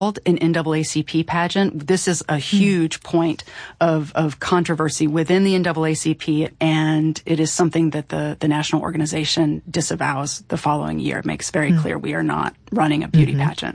an NAACP pageant. This is a huge point of controversy within the NAACP, and it is something that the national organization disavows the following year. It makes very clear we are not running a beauty pageant.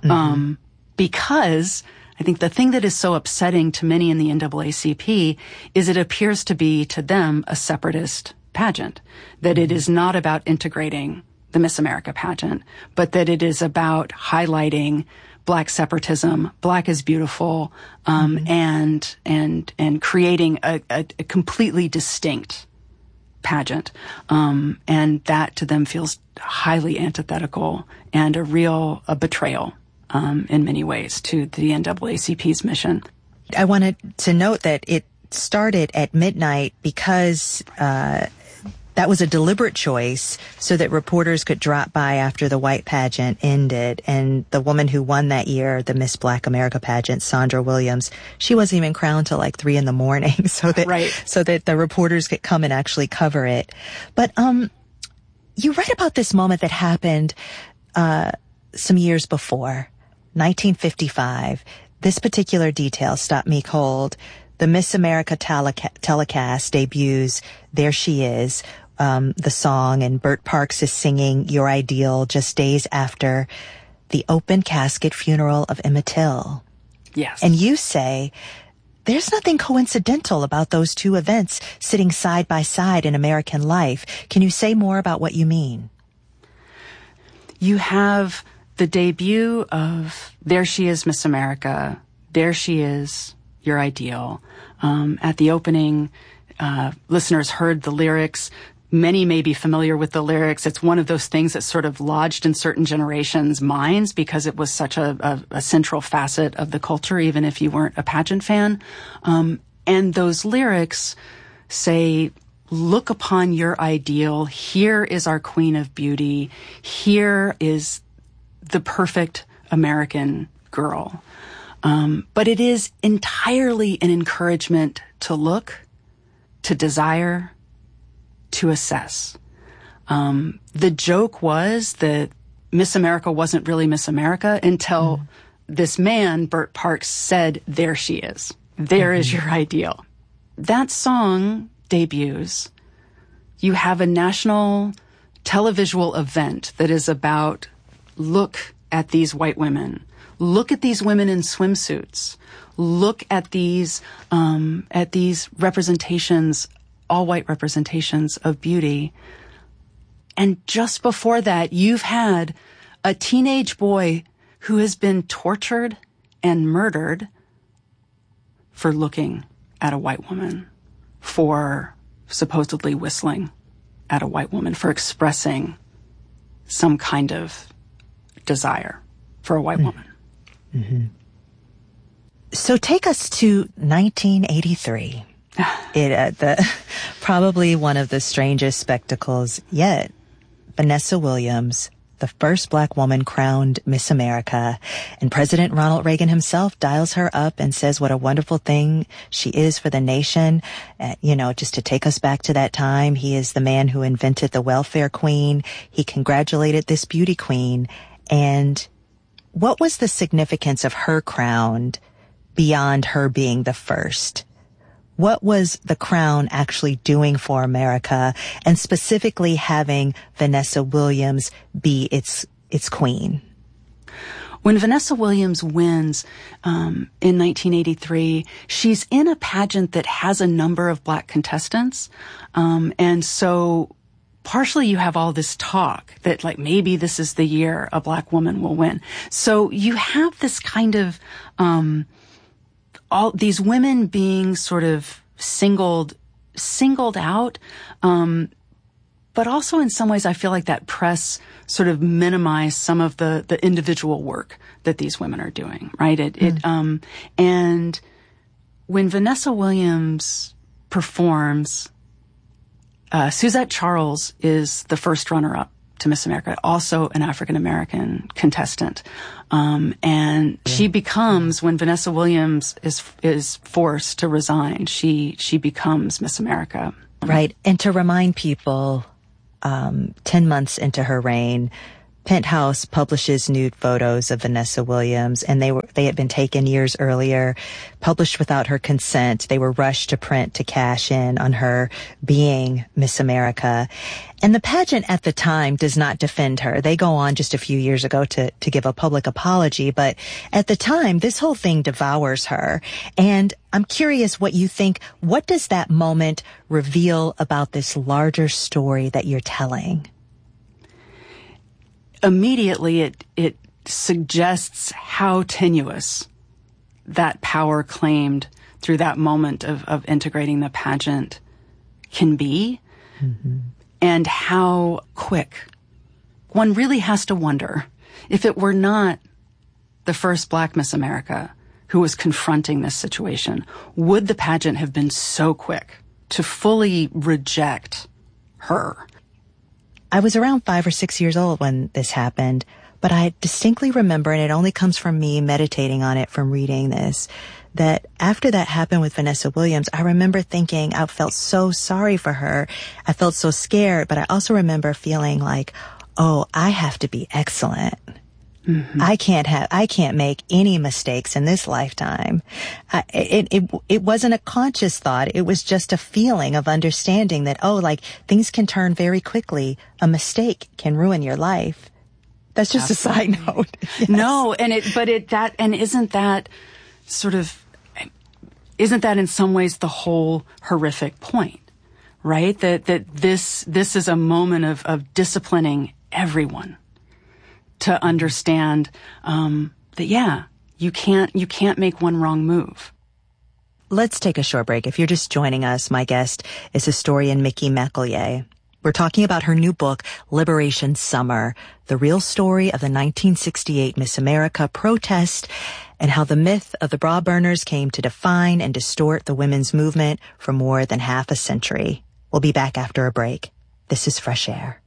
Because I think the thing that is so upsetting to many in the NAACP is it appears to be, to them, a separatist pageant, that it is not about integrating the Miss America pageant, but that it is about highlighting Black separatism, Black is beautiful, and creating a completely distinct pageant. And that to them feels highly antithetical and a betrayal, in many ways, to the NAACP's mission. I wanted to note that it started at midnight because, that was a deliberate choice so that reporters could drop by after the white pageant ended. And the woman who won that year, the Miss Black America pageant, Sandra Williams, she wasn't even crowned till like 3 a.m. so that the reporters could come and actually cover it. But, you write about this moment that happened, some years before, 1955. This particular detail stopped me cold. The Miss America telecast debuts There She Is, the song, and Bert Parks is singing Your Ideal just days after the open casket funeral of Emmett Till. Yes. And you say, there's nothing coincidental about those two events sitting side by side in American life. Can you say more about what you mean? You have the debut of There She Is, Miss America, There She Is, Your Ideal. At the opening, listeners heard the lyrics. Many may be familiar with the lyrics. It's one of those things that sort of lodged in certain generations' minds because it was such a central facet of the culture, even if you weren't a pageant fan. And those lyrics say, look upon your ideal. Here is our queen of beauty. Here is the perfect American girl. But it is entirely an encouragement to look, to desire, to assess. The joke was that Miss America wasn't really Miss America until this man, Bert Parks, said, there she is. There is your ideal. That song debuts. You have a national televisual event that is about, look at these white women. Look at these women in swimsuits. Look at these representations, all white representations of beauty. And just before that, you've had a teenage boy who has been tortured and murdered for looking at a white woman, for supposedly whistling at a white woman, for expressing some kind of desire for a white woman. Mm-hmm. So take us to 1983. Probably one of the strangest spectacles yet. Vanessa Williams, the first Black woman crowned Miss America, and President Ronald Reagan himself dials her up and says what a wonderful thing she is for the nation. Just to take us back to that time, he is the man who invented the welfare queen. He congratulated this beauty queen. And what was the significance of her crown beyond her being the first? What was the crown actually doing for America, and specifically having Vanessa Williams be its queen? When Vanessa Williams wins in 1983, she's in a pageant that has a number of Black contestants. And so partially you have all this talk that, like, maybe this is the year a Black woman will win. So you have this kind of all these women being sort of singled out, but also in some ways I feel like that press sort of minimized some of the individual work that these women are doing, right? And when Vanessa Williams performs, Suzette Charles is the first runner-up to Miss America, also an African-American contestant. And she becomes, when Vanessa Williams is forced to resign, she becomes Miss America. Right. And to remind people, 10 months into her reign, Penthouse publishes nude photos of Vanessa Williams, and they had been taken years earlier, published without her consent. They were rushed to print to cash in on her being Miss America. And the pageant at the time does not defend her. They go on just a few years ago to give a public apology, but at the time, this whole thing devours her. And I'm curious what you think. What does that moment reveal about this larger story that you're telling? Immediately, it suggests how tenuous that power claimed through that moment of integrating the pageant can be, and how quick. One really has to wonder, if it were not the first Black Miss America who was confronting this situation, would the pageant have been so quick to fully reject her? I was around 5 or 6 years old when this happened, but I distinctly remember, and it only comes from me meditating on it from reading this, that after that happened with Vanessa Williams, I remember thinking I felt so sorry for her. I felt so scared, but I also remember feeling like, oh, I have to be excellent. I can't make any mistakes in this lifetime. It wasn't a conscious thought. It was just a feeling of understanding that, oh, like things can turn very quickly. A mistake can ruin your life. That's just Absolutely. A side note. Yes. No, isn't that in some ways the whole horrific point, right? That this is a moment of disciplining everyone to understand that you can't make one wrong move. Let's take a short break. If you're just joining us, my guest is historian Mickey McEllier. We're talking about her new book, Liberation Summer, the real story of the 1968 Miss America protest and how the myth of the bra burners came to define and distort the women's movement for more than half a century. We'll be back after a break. This is Fresh Air.